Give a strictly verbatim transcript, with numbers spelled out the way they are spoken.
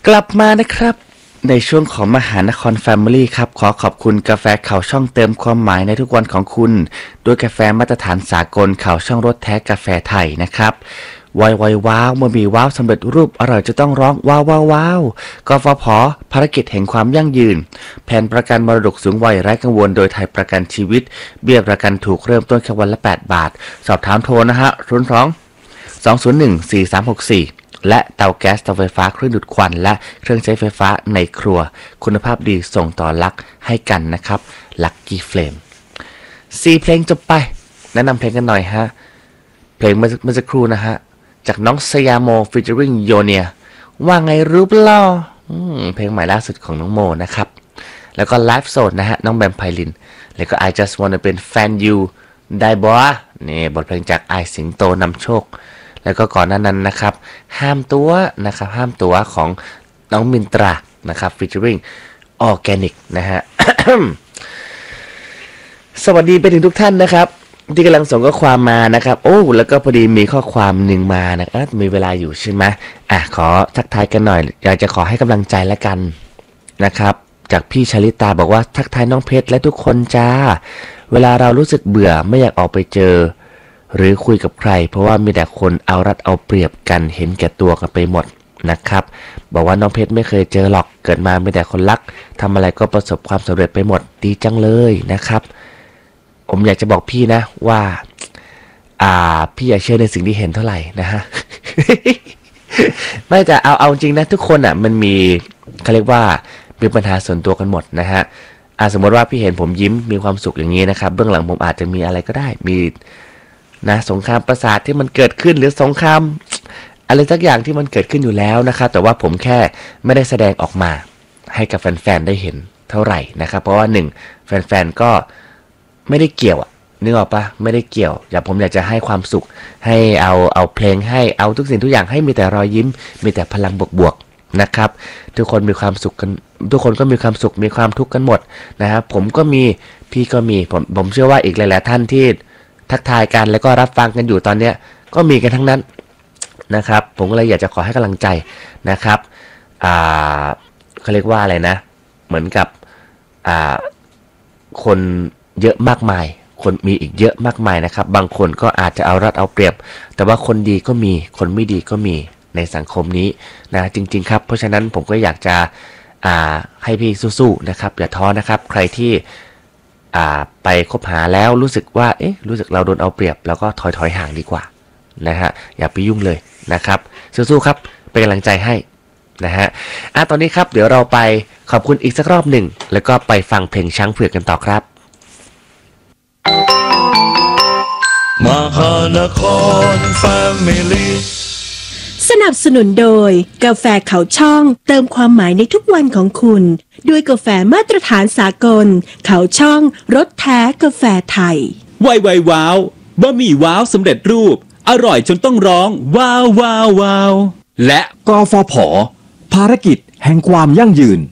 กลับมานะครับในช่วงของมหานครแฟมิลี่ครับขอขอบคุณกาแฟข่าวช่องเติมความหมายในทุกวันของคุณด้วยกาแฟมาตรฐานสากลข่าวช่องรสแท้กาแฟไทยนะครับวายวายว้าวเมื่อมีว้าวสำเร็จรูปอร่อยจะต้องร้องว้าวว้าวว้าวกฟผภารกิจแห่งความยั่งยืนแผนประกันมรดกสูงวัยไร้กังวลโดยไทยประกันชีวิตเบี้ยประกันถูกเริ่มต้นแค่วันละแปดบาทสอบถามโทรนะฮะศูนย์ สอง สอง ศูนย์ หนึ่ง สี่ สาม หก สี่และเตาแก๊สเตาไฟฟ้าเครื่องดูดควันและเครื่องใช้ไฟฟ้าในครัวคุณภาพดีส่งต่อรักให้กันนะครับ Lucky Flame สี่เพลงจบไปแนะนำเพลงกันหน่อยฮะเพลงเมื่อสักครู่นะฮะจากน้องสยามโม featuring โยเนียว่าไงรู้ปล่อเพลงใหม่ล่าสุดของน้องโมนะครับแล้วก็ไลฟ์โซนนะฮะน้องแบมไพลินแล้วก็ I just wanna เป็นแฟนยูได้บ่นี่บทเพลงจากไอสิงโตนำโชคแล้วก็ก่อนหน้านั้นนะครับห้ามตัวนะครับห้ามตัวของน้องมินตรานะครับ featuring organic นะฮะ สวัสดีไปถึงทุกท่านนะครับที่กำลังส่งข้อความมานะครับโอ้แล้วก็พอดีมีข้อความหนึ่งมานะครับมีเวลาอยู่ใช่ไหมอ่ะขอทักทายกันหน่อยอยากจะขอให้กำลังใจแล้วกันนะครับจากพี่ชลิตาบอกว่าทักทายน้องเพชรและทุกคนจ้าเวลาเรารู้สึกเบื่อไม่อยากออกไปเจอหรือคุยกับใครเพราะว่ามีแต่คนเอารัดเอาเปรียบกันเห็นแก่ตัวกันไปหมดนะครับบอกว่าน้องเพชรไม่เคยเจอหรอกเกิดมามีแต่คนรักทำอะไรก็ประสบความสำเร็จไปหมดดีจังเลยนะครับผมอยากจะบอกพี่นะว่าอ่าพี่อยากเชื่อในสิ่งที่เห็นเท่าไหร่นะฮะ ไม่แต่เอาเอาจริงนะทุกคนอ่ะมันมีเขาเรียกว่ามีปัญหาส่วนตัวกันหมดนะฮะอ่าสมมติว่าพี่เห็นผมยิ้มมีความสุขอย่างนี้นะครับเบื้องหลังผมอาจจะมีอะไรก็ได้มีนะสงครามประสาทที่มันเกิดขึ้นหรือสงครามอะไรสักอย่างที่มันเกิดขึ้นอยู่แล้วนะครับแต่ว่าผมแค่ไม่ได้แสดงออกมาให้กับแฟนๆได้เห็นเท่าไหร่นะครับเพราะว่าหนึ่งแฟนๆก็ไม่ได้เกี่ยวอ่ะนึกออกปะไม่ได้เกี่ยวอยากผมอยากจะให้ความสุขให้เอาเอาเพลงให้เอาทุกสิ่งทุกอย่างให้มีแต่รอยยิ้มมีแต่พลังบวกๆนะครับทุกคนมีความสุขกันทุกคนก็มีความสุขมีความทุกข์กันหมดนะครับผมก็มีพี่ก็มีผมผมเชื่อว่าอีกหลายๆท่านที่ทักทายกันแล้วก็รับฟังกันอยู่ตอนเนี้ยก็มีกันทั้งนั้นนะครับผมก็เลยอยากจะขอให้กำลังใจนะครับอ่าเขาเรียกว่าอะไรนะเหมือนกับอ่าคนเยอะมากมายคนมีอีกเยอะมากมายนะครับบางคนก็อาจจะเอารัดเอาเปรียบแต่ว่าคนดีก็มีคนไม่ดีก็มีในสังคมนี้นะจริงๆครับเพราะฉะนั้นผมก็อยากจะอ่าให้พี่สู้ๆนะครับอย่าท้อนะครับใครที่อ่าไปคบหาแล้วรู้สึกว่าเอ๊ะรู้สึกเราโดนเอาเปรียบแล้วก็ถอยถอยห่างดีกว่านะฮะอย่าไปยุ่งเลยนะครับสู้ๆครับเป็นกำลังใจให้นะฮะอ่ะตอนนี้ครับเดี๋ยวเราไปขอบคุณอีกสักรอบหนึ่งแล้วก็ไปฟังเพลงช้างเผือกกันต่อครับมหานครแฟมิลี่สนับสนุนโดยกาแฟเขาช่องเติมความหมายในทุกวันของคุณด้วยกาแฟมาตรฐานสากลเขาช่องรสแท้กาแฟไทยไวไวว้าวบะหมี่ว้าวสำเร็จรูปอร่อยจนต้องร้องว้าวว้าวว้าวและกฟผภารกิจแห่งความยั่งยืน